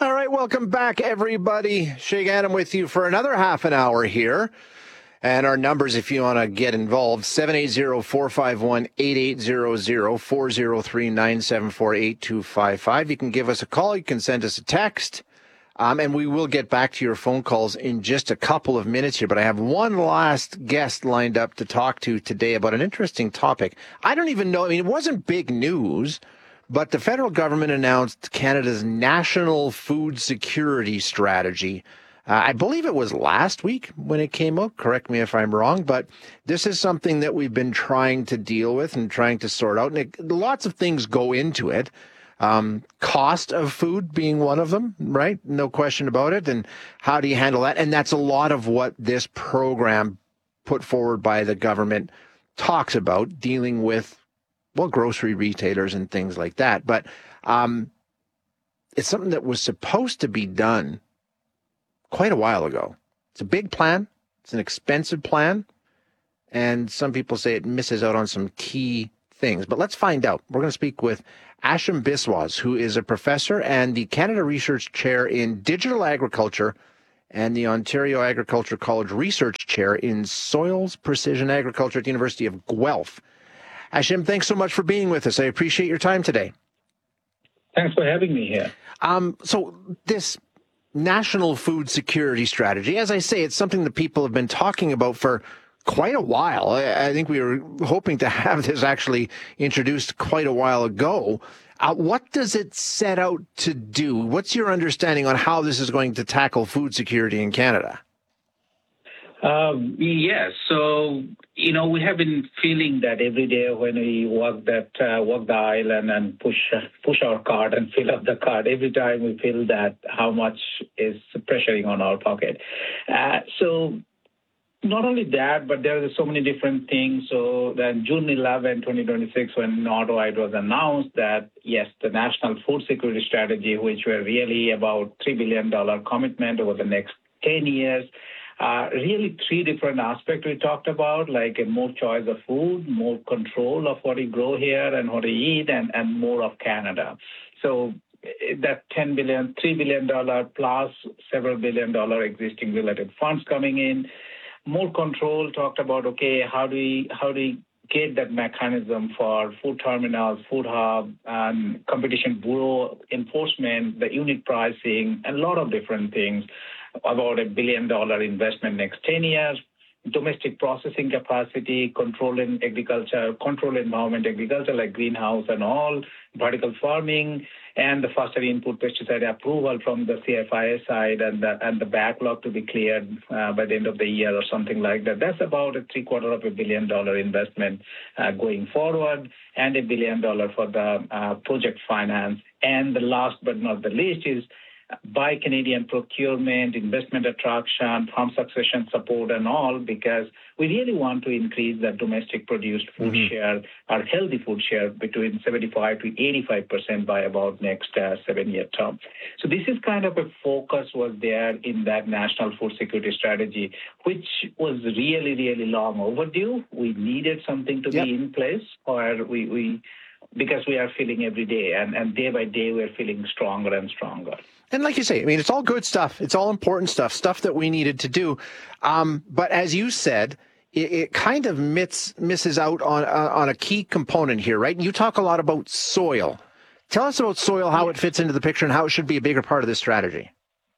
All right, welcome back, everybody. Shea Adam with you for another half an hour here. And our numbers, if you want to get involved, 780-451-8800, 403-974-8255. You can give us a call. You can send us a text. And we will get back to your phone calls in just a couple of minutes here. But I have one last guest lined up to talk to today about an interesting topic. I don't even know. I mean, it wasn't big news, but the federal government announced Canada's National Food Security Strategy. I believe it was last week when it came out. Correct me if I'm wrong, but this is something that we've been trying to deal with and trying to sort out. And lots of things go into it. Cost of food being one of them, right? No question about it. And how do you handle that? And that's a lot of what this program put forward by the government talks about, dealing with, well, grocery retailers and things like that. But it's something that was supposed to be done quite a while ago. It's a big plan. It's an expensive plan. And some people say it misses out on some key things. But let's find out. We're going to speak with Ashim Biswas, who is a professor and the Canada Research Chair in Digital Agriculture and the Ontario Agriculture College Research Chair in Soils Precision Agriculture at the University of Guelph. Ashim, thanks so much for being with us. I appreciate your time today. Thanks for having me here. So this National Food Security Strategy, as I say, it's something that people have been talking about for quite a while. I think we were hoping to have this actually introduced quite a while ago. What does it set out to do? What's your understanding on how this is going to tackle food security in Canada? Yes. So, we have been feeling that every day when we walk the aisle and push our cart and fill up the cart, every time we feel that how much is pressuring on our pocket. So not only that, but there are so many different things. So then June 11, 2026, when Ottawa it was announced that, yes, the National Food Security Strategy, which were really about $3 billion commitment over the next 10 years, really three different aspects we talked about, like more choice of food, more control of what we grow here and what we eat, and more of Canada. So that $3 billion plus several $1 billion existing related funds coming in, more control, talked about, okay, how do we get that mechanism for food terminals, food hub, and competition bureau enforcement, the unit pricing, a lot of different things, about $1 billion investment next 10 years, domestic processing capacity, control in agriculture, control environment agriculture like greenhouse and all, vertical farming, and the faster input pesticide approval from the CFIA side and the backlog to be cleared by the end of the year or something like that. That's about a $750 million investment going forward, and $1 billion for the project finance. And the last but not the least is Buy Canadian procurement, investment attraction, farm succession support and all, because we really want to increase the domestic produced food share, our healthy food share, between 75 to 85% by about next 7-year term. So this is kind of a focus was there in that National Food Security Strategy, which was really, really long overdue. We needed something to be in place, or because we are feeling every day, and day by day we're feeling stronger and stronger. And like you say, I mean, it's all good stuff. It's all important stuff that we needed to do. But as you said, it kind of misses out on a key component here, right? And you talk a lot about soil. Tell us about soil, how it fits into the picture, and how it should be a bigger part of this strategy.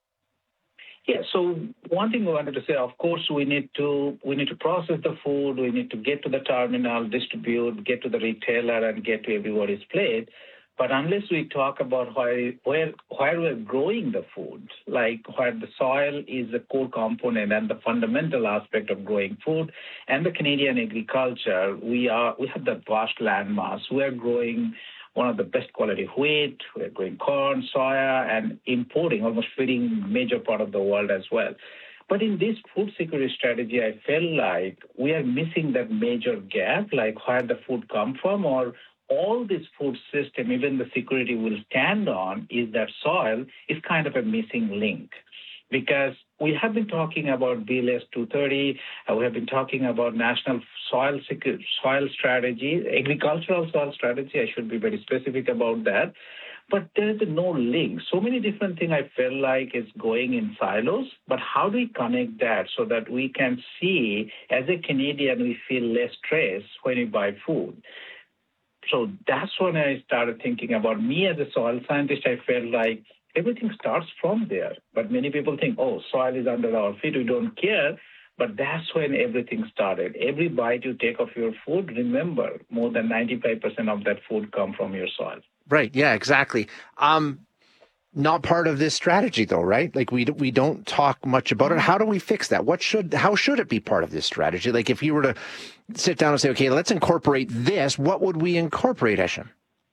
Yeah, so one thing we wanted to say, of course, we need to process the food, we need to get to the terminal, distribute, get to the retailer, and get to everybody's plate. But unless we talk about where we're growing the food, like where the soil is a core component and the fundamental aspect of growing food, and the Canadian agriculture, we have the vast land mass. We are growing one of the best quality wheat, we're growing corn, soya, and importing, almost feeding major part of the world as well. But in this food security strategy, I felt like we are missing that major gap, like where the food come from, or all this food system, even the security will stand on, is that soil is kind of a missing link. Because we have been talking about BLS 230, we have been talking about national soil strategy, agricultural soil strategy, I should be very specific about that. but there's no link. So many different things I feel like is going in silos, but how do we connect that so that we can see, as a Canadian, we feel less stress when we buy food? So that's when I started thinking about me as a soil scientist. I felt like everything starts from there. But many people think, oh, soil is under our feet, we don't care. But that's when everything started. Every bite you take of your food, remember, more than 95% of that food comes from your soil. Right. Yeah, exactly. Not part of this strategy, though, right? Like we don't talk much about it. How do we fix that? How should it be part of this strategy? Like if you were to sit down and say, okay, let's incorporate this, what would we incorporate, Esham?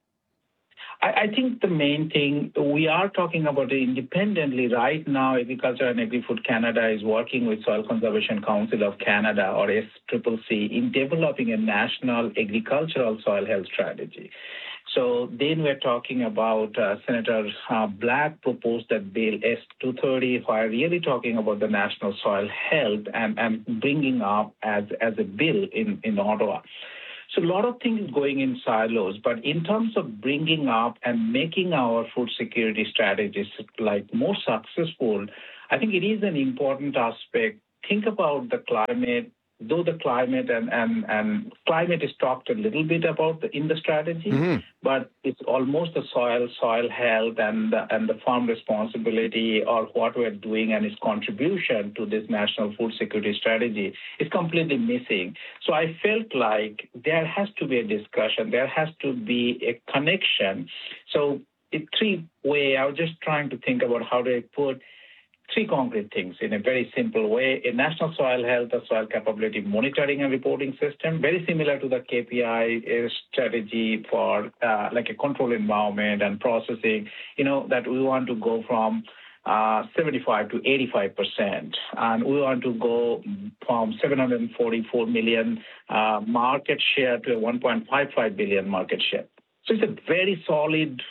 I think the main thing, we are talking about it independently. Right now, Agriculture and Agri-Food Canada is working with Soil Conservation Council of Canada, or SCCC, in developing a national agricultural soil health strategy. So then we're talking about Senator Black proposed that bill S-230, where really talking about the national soil health and bringing up as a bill in Ottawa. So a lot of things going in silos, but in terms of bringing up and making our food security strategies like more successful, I think it is an important aspect. Think about the climate. Though the climate and climate is talked a little bit about in the strategy, but it's almost the soil health and the farm responsibility, or what we're doing and its contribution to this national food security strategy is completely missing. So I felt like there has to be a discussion, there has to be a connection. So in three ways, I was just trying to think about how do I put three concrete things in a very simple way. A national soil health or soil capability monitoring and reporting system, very similar to the KPI strategy for like a control environment and processing, that we want to go from 75 to 85%. And we want to go from 744 million market share to a 1.55 billion market share. So it's a very solid,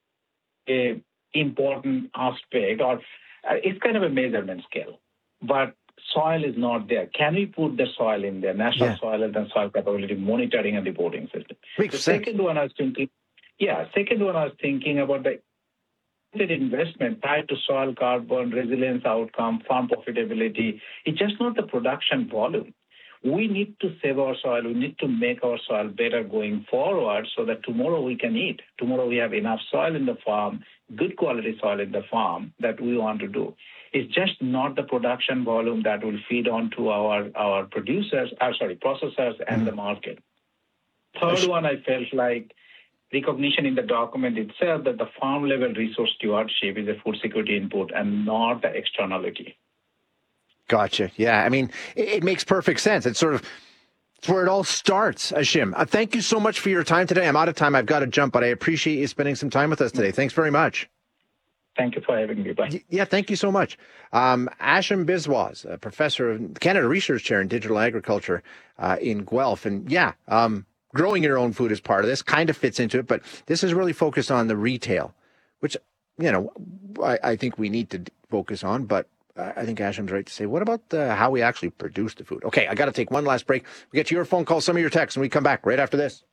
important aspect, or it's kind of a measurement scale, but soil is not there. Can we put the soil in there? National Soil Health and Soil Capability Monitoring and Reporting System. Second one I was thinking about the investment tied to soil carbon, resilience outcome, farm profitability. It's just not the production volume. We need to save our soil. We need to make our soil better going forward so that tomorrow we can eat. Tomorrow we have enough soil in the farm, good quality soil in the farm that we want to do. It's just not the production volume that will feed on to our processors and the market. Third one, I felt like recognition in the document itself that the farm level resource stewardship is a food security input and not the externality. Gotcha. Yeah. I mean, it makes perfect sense. It's where it all starts, Esham. Thank you so much for your time today. I'm out of time. I've got to jump, but I appreciate you spending some time with us today. Thanks very much. Thank you for having me. Bye. Yeah, thank you so much. Esham Biswas, a professor of Canada Research Chair in Digital Agriculture in Guelph. And growing your own food is part of this, kind of fits into it, but this is really focused on the retail, which, I think we need to focus on, but I think Esham's right to say, what about how we actually produce the food? Okay, I got to take one last break. We get to your phone calls, some of your texts, and we come back right after this.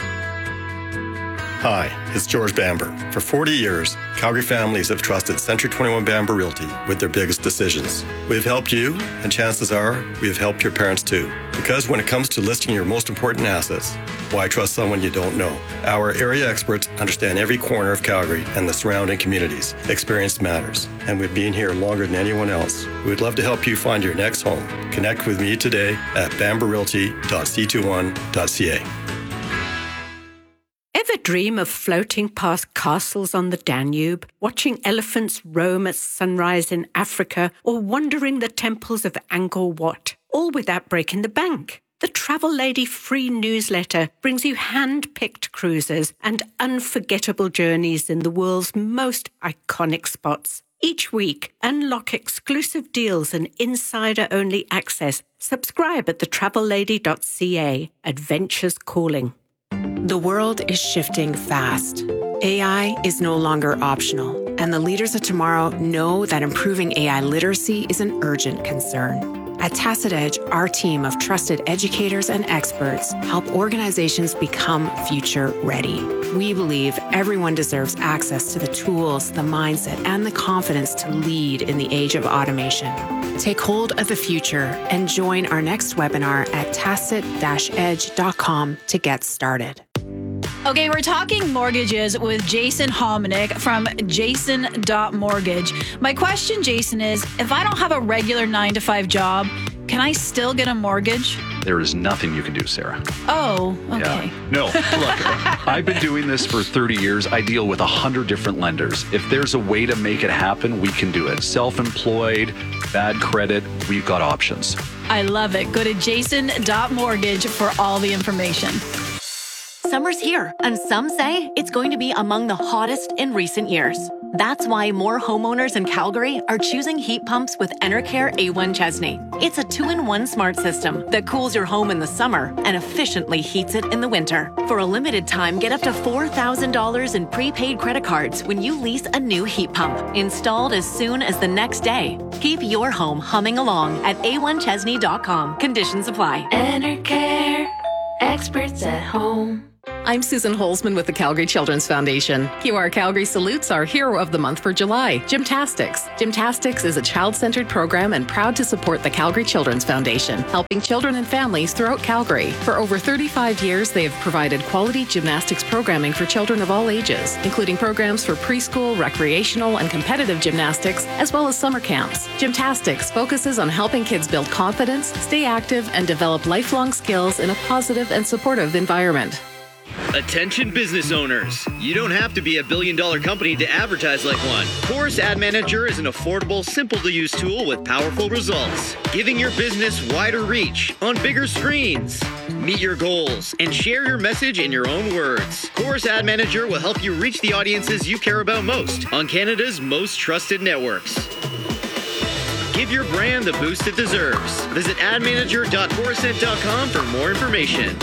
Hi, it's George Bamber. For 40 years, Calgary families have trusted Century 21 Bamber Realty with their biggest decisions. We have helped you, and chances are we have helped your parents too. Because when it comes to listing your most important assets, why trust someone you don't know? Our area experts understand every corner of Calgary and the surrounding communities. Experience matters, and we've been here longer than anyone else. We would love to help you find your next home. Connect with me today at bamberrealty.c21.ca. Ever dream of floating past castles on the Danube, watching elephants roam at sunrise in Africa, or wandering the temples of Angkor Wat, all without breaking the bank? The Travel Lady free newsletter brings you hand-picked cruises and unforgettable journeys in the world's most iconic spots. Each week, unlock exclusive deals and insider-only access. Subscribe at thetravellady.ca. Adventures calling. The world is shifting fast. AI is no longer optional, and the leaders of tomorrow know that improving AI literacy is an urgent concern. At Tacit Edge, our team of trusted educators and experts help organizations become future ready. We believe everyone deserves access to the tools, the mindset, and the confidence to lead in the age of automation. Take hold of the future and join our next webinar at tacit-edge.com to get started. Okay, we're talking mortgages with Jason Hominick from jason.mortgage. My question, Jason, is if I don't have a regular 9-to-5 job, can I still get a mortgage? There is nothing you can do, Sarah. Oh, okay. Yeah. No, look, I've been doing this for 30 years. I deal with 100 different lenders. If there's a way to make it happen, we can do it. Self-employed, bad credit, we've got options. I love it. Go to jason.mortgage for all the information. Summer's here, and some say it's going to be among the hottest in recent years. That's why more homeowners in Calgary are choosing heat pumps with Enercare A1 Chesney. It's a 2-in-1 smart system that cools your home in the summer and efficiently heats it in the winter. For a limited time, get up to $4,000 in prepaid credit cards when you lease a new heat pump, installed as soon as the next day. Keep your home humming along at a1chesney.com. Conditions apply. Enercare, experts at home. I'm Susan Holzman with the Calgary Children's Foundation. QR Calgary salutes our hero of the month for July, Gymtastics. Gymtastics is a child-centered program and proud to support the Calgary Children's Foundation, helping children and families throughout Calgary. For over 35 years, they have provided quality gymnastics programming for children of all ages, including programs for preschool, recreational, and competitive gymnastics, as well as summer camps. Gymtastics focuses on helping kids build confidence, stay active, and develop lifelong skills in a positive and supportive environment. Attention business owners. You don't have to be a billion-dollar company to advertise like one. Chorus Ad Manager is an affordable, simple-to-use tool with powerful results, giving your business wider reach on bigger screens. Meet your goals and share your message in your own words. Chorus Ad Manager will help you reach the audiences you care about most on Canada's most trusted networks. Give your brand the boost it deserves. Visit admanager.chorusnet.com for more information.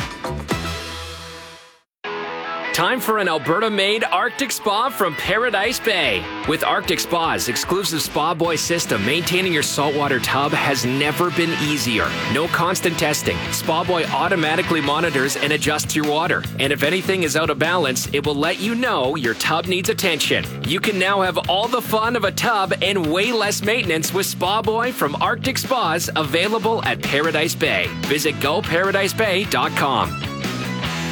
Time for an Alberta-made Arctic Spa from Paradise Bay. With Arctic Spa's exclusive Spa Boy system, maintaining your saltwater tub has never been easier. No constant testing. Spa Boy automatically monitors and adjusts your water. And if anything is out of balance, it will let you know your tub needs attention. You can now have all the fun of a tub and way less maintenance with Spa Boy from Arctic Spas, available at Paradise Bay. Visit GoParadiseBay.com.